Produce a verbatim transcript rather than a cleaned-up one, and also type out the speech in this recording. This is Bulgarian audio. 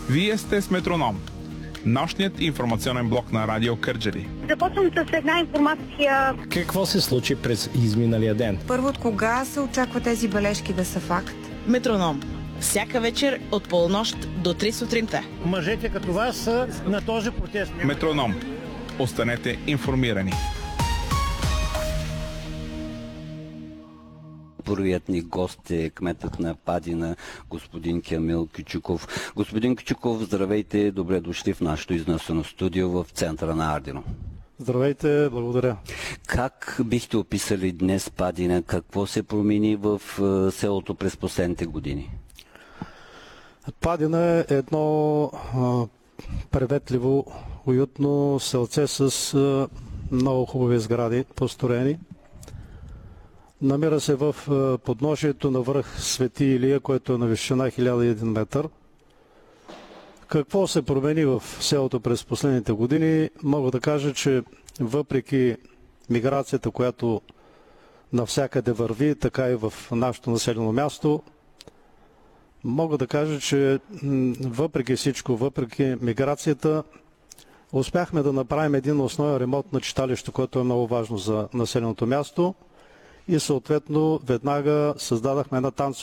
Вие сте с Метроном, нощният информационен блок на Радио Кърджали. Започвам с една информация. Какво се случи през изминалия ден? Първо, от кога се очаква тези бележки да са факт? Метроном. Всяка вечер от полунощ до три сутринта. Мъжете като вас са на този протест. Метроном. Останете информирани. Първият ни гост е кметът на Падина, господин Кемил Кючуков. Господин Кючуков, здравейте, добре дошли в нашото изнесено студио в центъра на Ардино. Здравейте, благодаря. Как бихте описали днес Падина? Какво се промени в селото през последните години? Падина е едно а, приветливо, уютно селце с а, много хубави сгради, построени. Намира се в а, подножието на връх Свети Илия, който е на височина хиляда и един метър. Какво се промени в селото през последните години? Мога да кажа, че въпреки миграцията, която навсякъде върви, така и в нашето населено място, мога да кажа, че въпреки всичко, въпреки миграцията, успяхме да направим един основен ремонт на читалището, което е много важно за населеното място, и съответно веднага създадахме една танцова